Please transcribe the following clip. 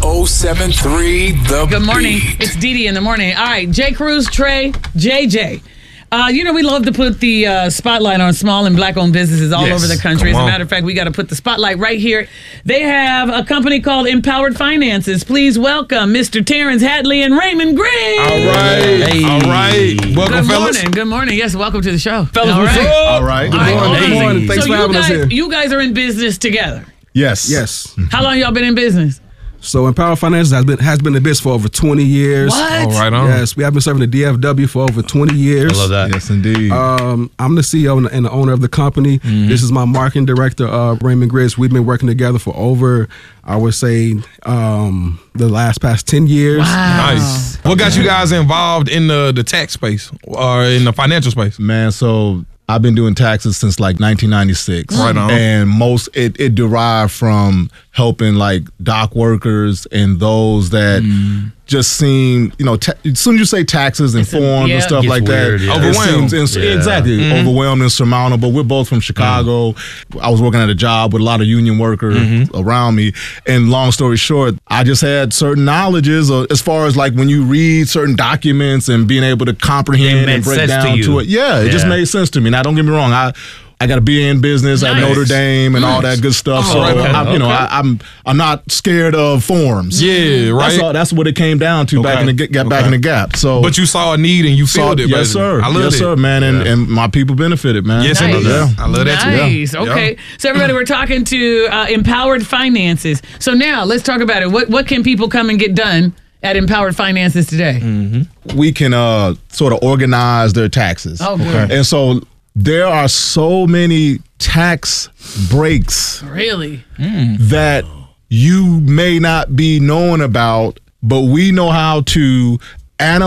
100.73 The Good morning. Beat. It's Dee Dee in the morning. All right, J. Cruz, Trey, JJ. We love to put the spotlight on small and black-owned businesses all over the country. As a matter of fact, we got to put the spotlight right here. They have a company called Empowered Finances. Please welcome Mr. Terrence Hadley and Raymond Green. All right. Hey. All right. Welcome, fellas. Good morning. Yes, welcome to the show. Fellas, all what's right. up? All right. Good morning. Thanks for having us here. You guys are in business together. Yes. How long y'all been in business? So Empowered Finances has been in business for over 20 years. What? All right on. Yes, we have been serving the DFW for over 20 years. I love that. Yes, indeed. I'm the CEO and the owner of the company. Mm-hmm. This is my marketing director, Raymond Griggs. We've been working together for over, I would say, the past 10 years. Wow. Nice. What got you guys involved in the tax space or in the financial space? Man, so I've been doing taxes since like 1996. Right on. And it derived from helping like dock workers and those that just seem, as soon as you say taxes and forms and stuff Gets like weird, that, yeah. it Overwhelmed. seems exactly overwhelmed, insurmountable. We're both from Chicago. I was working at a job with a lot of union workers around me. And long story short, I just had certain knowledges as far as like when you read certain documents and being able to comprehend and break down to it. Yeah, it just made sense to me. Now, don't get me wrong. I got a BA in business at Notre Dame and all that good stuff. So I'm not scared of forms. Yeah, right. That's what it came down to back in the gap. So, but you saw a need and you filled it. Yes, sir. I love it. Yes, sir, man. And my people benefited, man. Yes, Nice. I love that too. Nice. Okay. So everybody, we're talking to Empowered Finances. So now let's talk about it. What can people come and get done at Empowered Finances today? We can sort of organize their taxes. Oh, good. And so there are so many tax breaks Really? that you may not be knowing about, but we know how to analyze